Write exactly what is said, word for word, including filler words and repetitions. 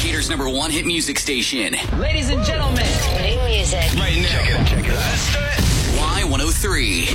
Decatur's number one hit music station. Ladies and gentlemen, new music. Right now. Check it out, check it out. Let's do it. Y one oh three.